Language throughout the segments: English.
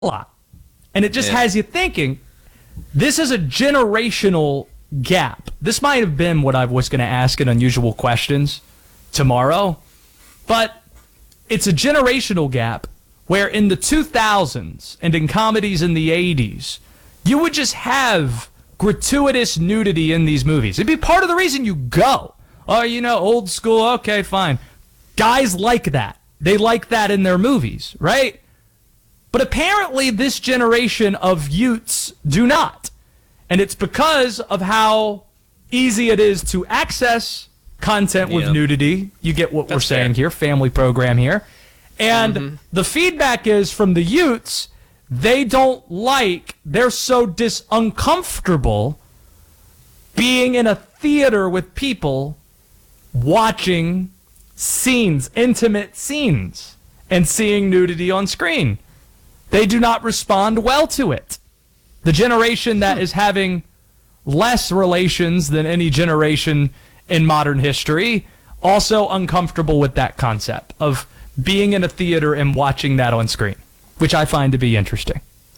lot. And it just has you thinking, this is a generational gap. This might have been what I was going to ask in Unusual Questions tomorrow, but it's a generational gap where in the 2000s and in comedies in the 80s, you would just have gratuitous nudity in these movies. It'd be part of the reason you go. Oh, old school, okay, fine. Guys like that. They like that in their movies, right? But apparently this generation of youths do not. And it's because of how easy it is to access content with nudity. You get what we're saying here, family program here. And the feedback is from the youths, they're so uncomfortable being in a theater with people watching scenes, intimate scenes, and seeing nudity on screen. They do not respond well to it. The generation that is having less relations than any generation in modern history, also uncomfortable with that concept of being in a theater and watching that on screen, which I find to be interesting.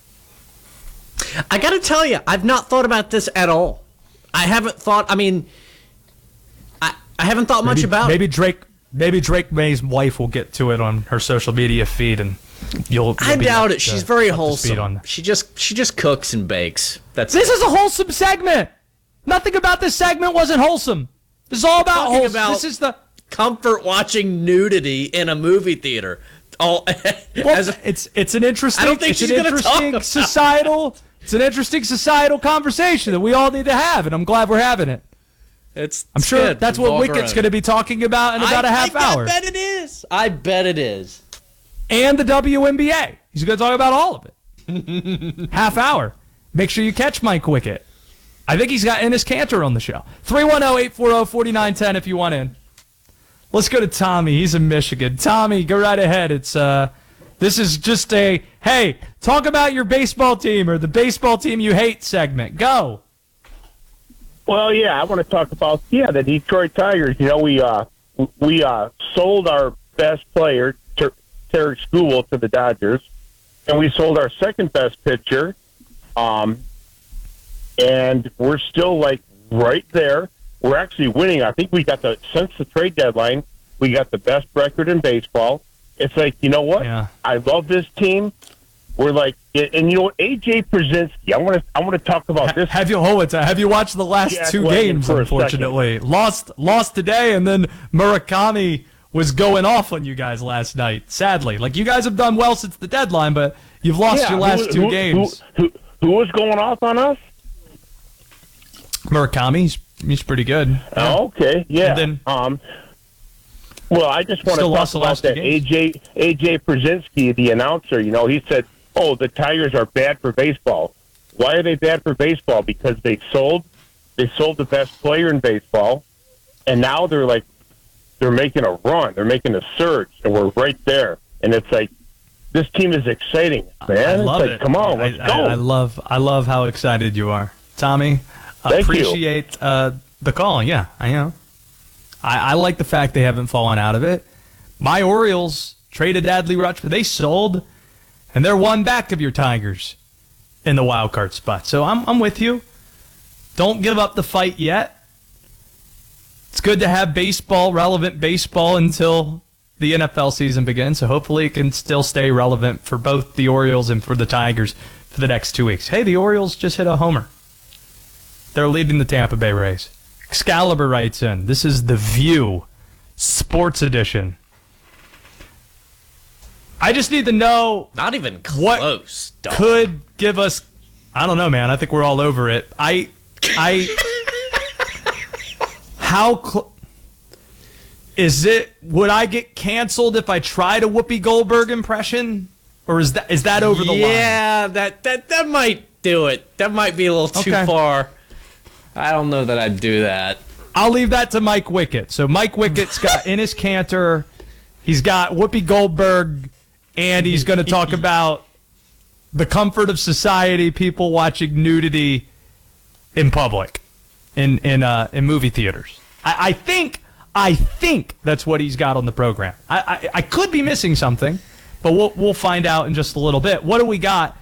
I got to tell you, I've not thought about this at all. I haven't thought, I haven't thought much about it. Maybe Drake May's wife will get to it on her social media feed, and you'll I doubt it. She's very wholesome. She just cooks and bakes. This is a wholesome segment. Nothing about this segment wasn't wholesome. This is all about wholesome. This is the comfort watching nudity in a movie theater. It's an interesting. I don't think she's going to talk about societal. It's an interesting societal conversation that we all need to have, and I'm glad we're having it. I'm sure that's what Wicket's going to be talking about in about a half hour. I bet it is. I bet it is. And the WNBA. He's going to talk about all of it. Half hour. Make sure you catch Mike Wicket. I think he's got Enes Kanter on the show. 310-840-4910 if you want in. Let's go to Tommy. He's in Michigan. Tommy, go right ahead. This is just hey, talk about your baseball team or the baseball team you hate segment. Go. Well, yeah, I want to talk about the Detroit Tigers. We sold our best player, Tarek Skubal, to the Dodgers, and we sold our second best pitcher, and we're still right there. We're actually winning. I think we got since the trade deadline, we got the best record in baseball. It's you know what? Yeah. I love this team. We're and you know what? AJ Przinsky. I want to talk about this. Have you watched the last two games? Unfortunately, lost today, and then Murakami was going off on you guys last night. Sadly, you guys have done well since the deadline, but you've lost your last two games. Who was going off on us? Murakami. He's pretty good. Oh, okay, yeah. And then, well, I just want to talk about that AJ Przinsky, the announcer. He said, "Oh, the Tigers are bad for baseball." Why are they bad for baseball? Because they sold the best player in baseball, and now they're making a run. They're making a surge, and we're right there. And it's this team is exciting, man. I love it. Come on, let's go. I love how excited you are, Tommy. Appreciate the call. Yeah, I know. I like the fact they haven't fallen out of it. My Orioles traded Adley Rutschman. They sold, and they're one back of your Tigers in the wild card spot. So I'm with you. Don't give up the fight yet. It's good to have relevant baseball until the NFL season begins. So hopefully it can still stay relevant for both the Orioles and for the Tigers for the next 2 weeks. Hey, the Orioles just hit a homer. They're leading the Tampa Bay Rays. Excalibur writes in, this is The View, Sports Edition. I just need to know... Not even close. What could give us... I don't know, man. I think we're all over it. Is it... Would I get canceled if I tried a Whoopi Goldberg impression? Or is that over the line? Yeah, that might do it. That might be a little too far. I don't know that I'd do that. I'll leave that to Mike Wicket. So Mike Wicket's got Enes Kanter, he's got Whoopi Goldberg, and he's going to talk about the comfort of society, people watching nudity in public, in movie theaters. I think that's what he's got on the program. I could be missing something, but we'll find out in just a little bit. What do we got